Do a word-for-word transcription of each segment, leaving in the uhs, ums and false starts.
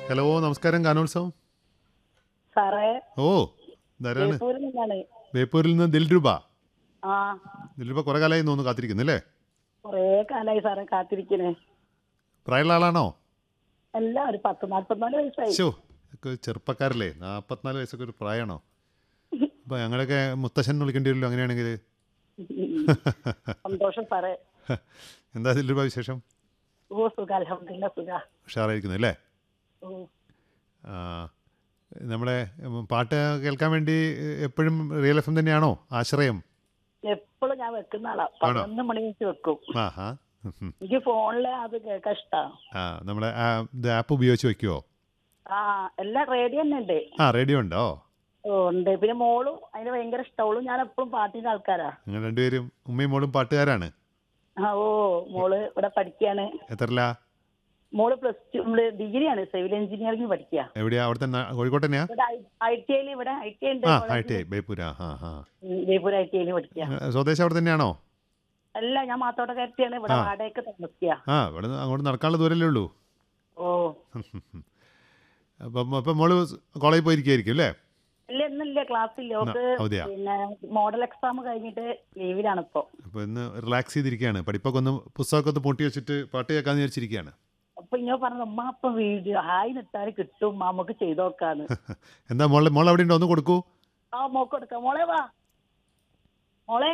Hello, നമസ്കാരം. ഗാനോത്സവം. സാറേ, ഓ, ധാരാണ്. ജയ്പൂരിൽ നിന്നാണ്. ബേപ്പൂരിൽ നിന്ന് ദിൽരുബ. ആ ദിൽരുബ കുറെ കാലമായി തോന്നുന്നു കാത്തിരിക്കുന്നല്ലേ? കൊറേ കാലായി സാറേ കാത്തിരിക്കണേ. പ്രായമുള്ള ആളാണോ? എല്ലാം ഒരു പത്ത് നാല്പത്തിനാല് വയസ്സായി. ഷോ, ഒക്കെ ചെറുപ്പക്കാരല്ലേ? നാൽപ്പത്തിനാല് വയസ്സൊക്കെ ഒരു പ്രായമാണോ? അപ്പോൾ ഞങ്ങളൊക്കെ മുത്തശ്ശൻ എന്ന് വിളിക്കേണ്ടി വരുമല്ലോ അങ്ങനെയാണെങ്കിൽ. സന്തോഷം സാറേ. എന്താ ദിൽരുബ വിശേഷം? ഓ സുഖ, അൽഹംദുലില്ലാ സുഖ. ഉഷാറായിരിക്കുന്നു അല്ലേ? ഓ ആ, നമ്മുടെ പാട്ട് കേൾക്കാൻ വേണ്ടി എപ്പോഴും റിയൽ എഫ് എം തന്നെയാണോ ആശ്രയം? എപ്പോഴും ഞാൻ വെക്കുന്ന ആളാ. പതിനൊന്ന് മണി വെച്ച് വെക്കും. ആ ഹാ. എനിക്ക് ഫോണില് അത് കേൾക്കാൻ ഇഷ്ടാ. ആ, നമ്മുടെ ഇത് ആപ്പ് ഉപയോഗിച്ച് വയ്ക്കുമോ? ആ എല്ലാം റേഡിയോ തന്നെ ഉണ്ട്. ആ, റേഡിയോ ഉണ്ടോ? ഓ ഉണ്ട്. പിന്നെ മോളും അതിന് ഭയങ്കര ഇഷ്ടമുള്ളൂ. ഞാൻ എപ്പോഴും പാട്ടിന്റെ ആൾക്കാരാ. നിങ്ങൾ രണ്ടുപേരും ഉമ്മയും മോളും പാട്ടുകാരാണ്. ആ ഓ മോള് ഇവിടെ പഠിക്കാണ്. എത്രല്ല? മോള് പ്ലസ് ടു ഡിഗ്രിയാണ്, സിവിൽ എഞ്ചിനീയറിംഗ് പഠിക്കുക. എവിടെയാ? അവിടെ തന്നെ കോഴിക്കോട്ട് തന്നെയാ? ഇവിടെ ഐ ടി ഐയിൽ ഇവിടെ ഐ ടി ഐ ഉണ്ട്. ആ, ഐ ടി ഐ ബേപ്പൂര. ആ ഹാ. ജയ്പൂർ ഐ ടി ഐയിൽ പഠിക്കുക. സ്വദേശം അവിടെ തന്നെയാണോ? അല്ല, ഞാൻ മാത്തോട്ടക്കാരത്തിയാണ്. ഇവിടെ ആ. വാടകയ്ക്ക് താമസിക്കുക. ആ, ഇവിടെ നിന്ന് അങ്ങോട്ട് നടക്കാനുള്ള ദൂരല്ലേ ഉള്ളൂ. ഓ അപ്പം അപ്പം മോള് കോളേജിൽ പോയിരിക്കുമായിരിക്കും അല്ലേ? ഇല്ല, ഇന്നില്ല, ക്ലാസ് ഇല്ല. ഓക്ക് അവധിയാ? പിന്നെ മോഡൽ എക്സാം കഴിഞ്ഞിട്ട് ലീവിലാണ് ഇപ്പൊ. അപ്പോൾ ഇന്ന് റിലാക്സ് ചെയ്തിരിക്കുകയാണ്. പഠിപ്പൊക്കെ ഒന്ന് പുസ്തകമൊക്കെ ഒന്ന് പൂട്ടി വെച്ചിട്ട് പാട്ട് കേൾക്കാന്ന് വിചാരിച്ചിരിക്കുകയാണ്. അപ്പൊ ഇങ്ങനെ പറഞ്ഞു, ഉമ്മ ഇപ്പൊ വീഡിയോ ഹായ് നിട്ടാല് കിട്ടും, നമുക്ക് ചെയ്ത് നോക്കാന്ന്. എന്താ മോളെ മോൾ അവിടെ ഉണ്ടോ? ഒന്ന് കൊടുക്കൂ. ആ മോക്ക് കൊടുക്കാം. മോളെ വാ മോളെ.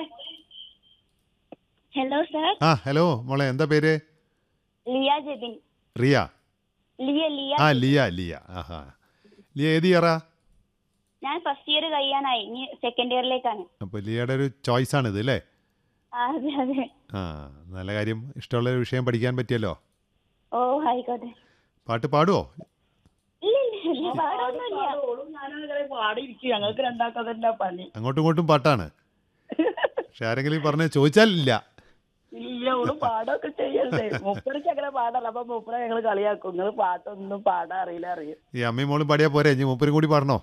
ഹലോ സർ, ആ, ഹലോ മോളെ, എന്താ പേര്? ലിയ ജെബിൻ. റിയ. ലിയ ലിയ ആ, ലിയ. ലിയ. ആഹാ. ലിയ ഏത് ഇയറാ? ഞാൻ ഫസ്റ്റ് ഇയർ കഴിയാനായി, ഇനി സെക്കൻഡ് ഇയറിലേക്കാണ്. അപ്പോൾ ലിയയുടെ ഒരു ചോയ്സാണിത് അല്ലേ? ആ, അതെ അതെ. ആ, നല്ല കാര്യം. ഇഷ്ടമുള്ള ഒരു വിഷയം പഠിക്കാൻ പറ്റിയല്ലോ. ഓ ആയിക്കോട്ടെ. പാട്ട് പാടുവോ? ഇല്ല ഇല്ല ഇല്ല, പാടൊന്നുമില്ല. ഓളും ഞാനും ഇങ്ങനെ പാടിയിരിക്കും. ഞങ്ങൾക്ക് രണ്ടാൾക്കും അതല്ല പണി. അങ്ങോട്ടും ഇങ്ങോട്ടും പാട്ടാണ്. പക്ഷെ ആരെങ്കിലും പറഞ്ഞ് ചോദിച്ചാൽ ഇല്ല. ഇല്ല, ഓളും പാടൊക്കെ ചെയ്യണ്ടേ. മുപ്പരക്ക് അങ്ങനെ പാടല്ല. അപ്പൊ മുപ്പര ഞങ്ങൾ കളിയാക്കും, നിങ്ങൾ പാട്ടൊന്നും പാടാൻ അറിയില്ല അറിയും. ഈ അമ്മയും മോളും പാടിയാ പോരെ, ഇനി മൂപ്പരും കൂടി പാടണോ?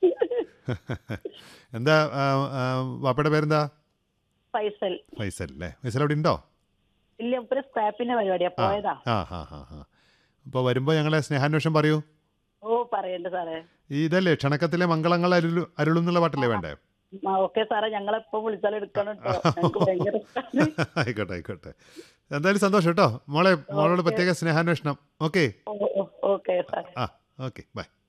എന്താ വാപ്പയുടെ പേരെന്താ? ഫൈസൽ. ഫൈസൽ അല്ലേ? ഫൈസൽ അവിടെ ഉണ്ടോ? ഇല്ല, മുപ്പര് സ്ക്രാപ്പിന്റെ പരിപാടിയാ, ആ പോയതാ. ആ ഹാ ഹാ ഹാ. അപ്പോൾ വരുമ്പോൾ ഞങ്ങളെ സ്നേഹാന്വേഷണം പറയൂ. ഓ പറയണ്ട സാറേ. ഈ ഇതല്ലേ ക്ഷണക്കത്തിലെ മംഗളങ്ങൾ അരുളു അരുളും എന്നുള്ള പാട്ടല്ലേ വേണ്ടേ? ആ ഓക്കെ സാറേ, ഞങ്ങളെപ്പോ വിളിച്ചാലും എടുക്കണം കേട്ടോ. ഞങ്ങൾക്ക് ഭയങ്കര ഇഷ്ടാണ്. ആയിക്കോട്ടെ ആയിക്കോട്ടെ. എന്തായാലും സന്തോഷം കേട്ടോ മോളെ. മോളോട് പ്രത്യേക സ്നേഹാന്വേഷണം. ഓക്കെ. ഓ ഓ, ഓക്കെ സാറേ. ആ, ഓക്കെ, ബൈ.